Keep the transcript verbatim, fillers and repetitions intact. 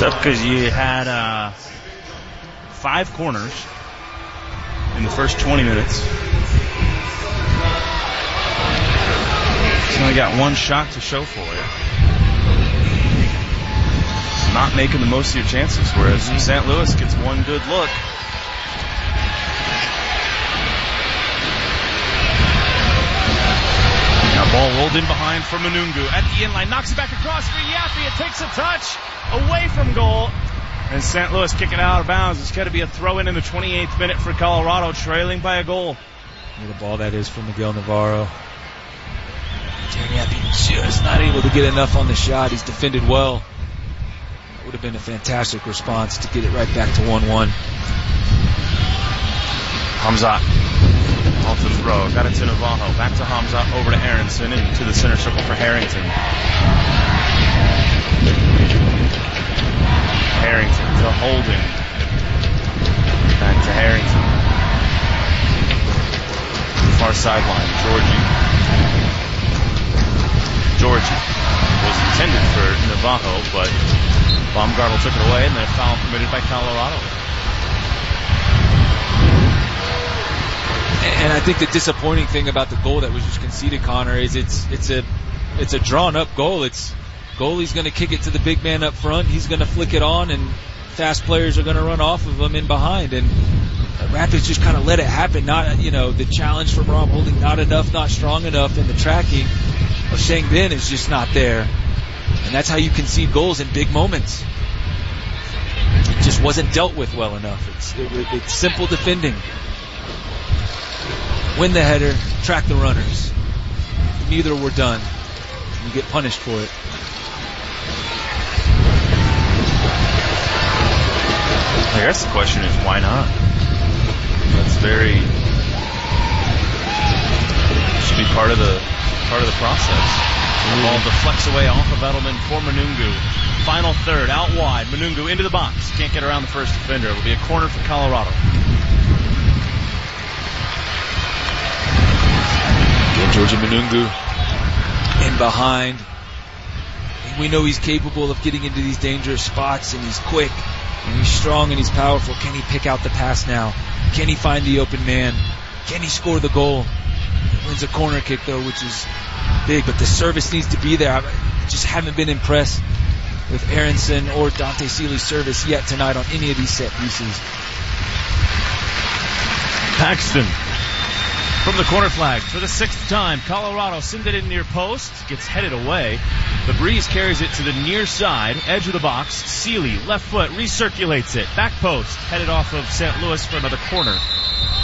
up because you had uh, five corners in the first twenty minutes. You only got one shot to show for it. Not making the most of your chances, whereas mm-hmm. Saint Louis gets one good look. Now ball rolled in behind for Manungu at the inline, knocks it back across for Yaffe. It takes a touch away from goal, and Saint Louis kick it out of bounds. It's got to be a throw-in in the twenty-eighth minute for Colorado, trailing by a goal. The ball that is for Miguel Navarro. Jeremy Yaffe just not able to get enough on the shot. He's defended well. That would have been a fantastic response to get it right back to one one. Hamzat off the throw. Got it to Navajo. Back to Hamzat. Over to Aronson. And to the center circle for Harrington. Harrington to Holden. Back to Harrington. Far sideline. Georgie. Georgie was intended for Navajo, but Baumgartel took it away, and then a foul committed by Colorado. And I think the disappointing thing about the goal that was just conceded, Connor, is it's it's a it's a drawn up goal. It's goalie's going to kick it to the big man up front. He's going to flick it on, and fast players are going to run off of him in behind. And Rapids just kind of let it happen. Not you know the challenge from Rob Holding, not enough, not strong enough, and the tracking of Sheng Bin is just not there. And that's how you concede goals in big moments. It just wasn't dealt with well enough. It's, it, it's simple defending. Win the header, track the runners. Neither were done. You get punished for it. I guess the question is, why not? That's very... should be part of the part of the process. The ball deflects away off of Edelman for Manungu. Final third, out wide. Manungu into the box. Can't get around the first defender. It'll be a corner for Colorado. Again, Georgie Manungu in behind. We know he's capable of getting into these dangerous spots, and he's quick, and he's strong, and he's powerful. Can he pick out the pass now? Can he find the open man? Can he score the goal? He wins a corner kick, though, which is big, but the service needs to be there. I just haven't been impressed with Aronson or Dante Seeley's service yet tonight on any of these set pieces. Paxton from the corner flag for the sixth time. Colorado sends it in near post, gets headed away. The Breeze carries it to the near side, edge of the box. Seeley, left foot, recirculates it. Back post, headed off of Saint Louis for another corner.